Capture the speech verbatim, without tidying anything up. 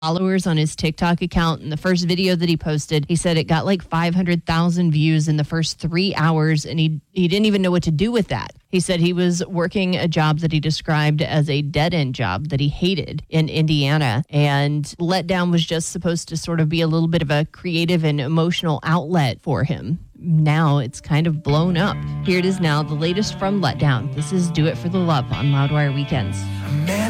followers on his TikTok account. And the first video that he posted, he said it got like five hundred thousand views in the first three hours. And he, he didn't even know what to do with that. He said he was working a job that he described as a dead-end job that he hated in Indiana. And Letdown was just supposed to sort of be a little bit of a creative and emotional outlet for him. Now it's kind of blown up. Here it is now, the latest from Letdown. This is Do It for the Love on Loudwire Weekends.